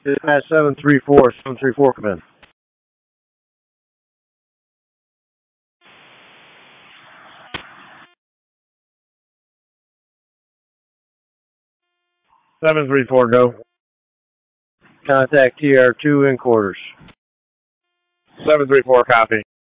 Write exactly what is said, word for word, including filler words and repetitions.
Dispatch seven three four, seven three four, come in. seven three four, go. Contact T R two in quarters. seven three four, copy.